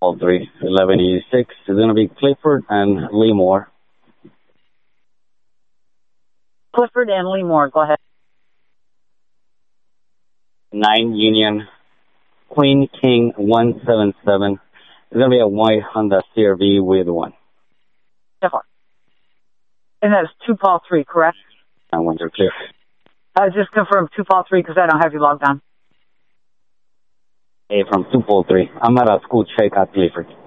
All three. 1186 is going to be Clifford and Leemore. Clifford and Leemore, go ahead. 9 Union, Queen King 177. It's going to be a white Honda CRV with one. And that's 2 Paul 3, correct? And ones are clear. Just confirm 2 Paul 3 because I don't have you logged on. Hey, from 2 Paul 3. I'm at a school check at Clifford.